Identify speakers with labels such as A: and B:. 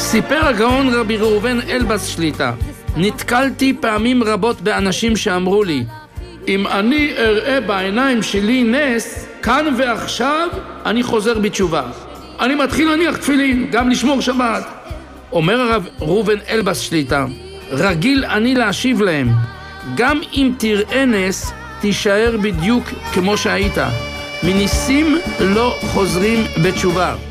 A: סיפר הגאון רבי ראובן אלבס שליטה, נתקלתי פעמים רבות באנשים שאמרו לי, אם אני אראה בעיניים שלי נס, כאן ועכשיו אני חוזר בתשובה. אני מתחיל להניח תפילין, גם לשמור שבת. אומר הרב ראובן אלבס שליטה, רגיל אני להשיב להם, גם אם תראה נס, תישאר בדיוק כמו שהיית. מניסים לא חוזרים בתשובה.